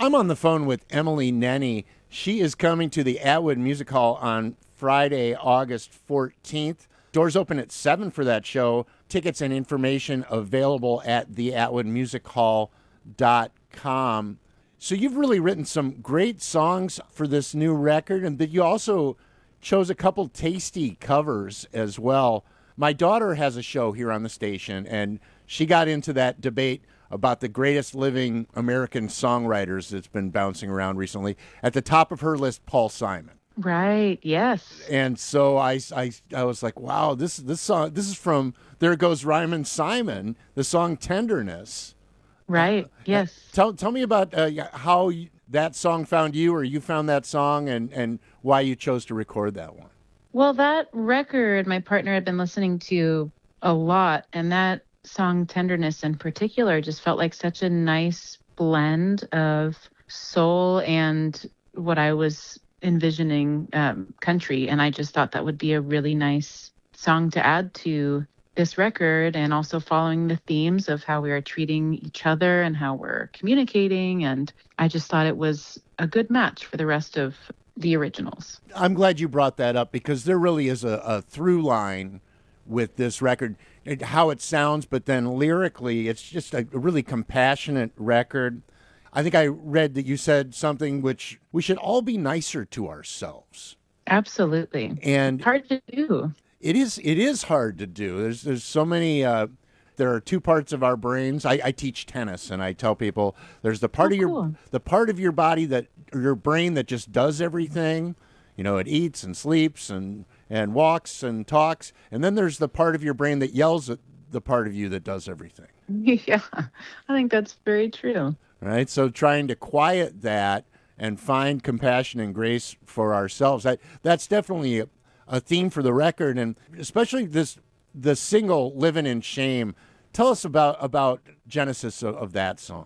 I'm on the phone with Emily Nenny. She is coming to the Atwood Music Hall on Friday, August 14th. Doors open at 7 for that show. Tickets and information available at theatwoodmusichall.com. So you've really written some great songs for this new record, and that you also chose a couple tasty covers as well. My daughter has a show here on the station, and she got into that debate about the greatest living American songwriters that's been bouncing around recently. At the top of her list, Paul Simon. Right. Yes. And so I was like, wow, this song, this is from There Goes Ryman Simon, the song Tenderness. Right. Yes. Tell me about how that song found you, or you found that song, and why you chose to record that one. Well, that record my partner had been listening to a lot, and that song Tenderness in particular just felt like such a nice blend of soul and what I was envisioning country. And I just thought that would be a really nice song to add to this record, and also following the themes of how we are treating each other and how we're communicating. And I just thought it was a good match for the rest of the originals. I'm glad you brought that up, because there really is a through line with this record, how it sounds, but then lyrically, it's just a really compassionate record. I think I read that you said something which we should all be nicer to ourselves. Absolutely. And Hard to do. it is hard to do. There's so many there are two parts of our brains. I teach tennis, and I tell people there's the part Oh, of cool. your body that, or your brain, that just does everything. You know, it eats and sleeps and walks and talks. And then there's the part of your brain that yells at the part of you that does everything. Yeah, I think that's very true. Right? So trying to quiet that and find compassion and grace for ourselves. That's definitely a theme for the record, and especially the single "Living in Shame." Tell us about genesis of that song.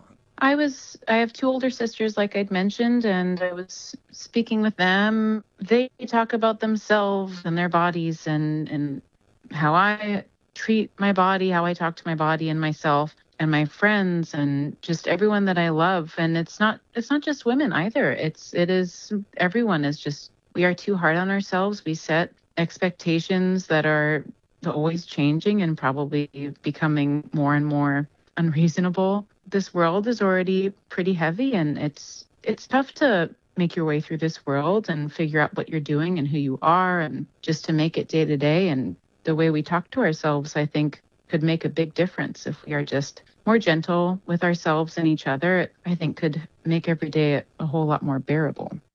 I have two older sisters, like I'd mentioned, and I was speaking with them. They talk about themselves and their bodies, and how I treat my body, how I talk to my body and myself and my friends and just everyone that I love. And it's not just women either. It is everyone is just, we are too hard on ourselves. We set expectations that are always changing and probably becoming more and more unreasonable. This world is already pretty heavy, and it's tough to make your way through this world and figure out what you're doing and who you are, and just to make it day to day. And the way we talk to ourselves, I think, could make a big difference if we are just more gentle with ourselves and each other. I think could make every day a whole lot more bearable.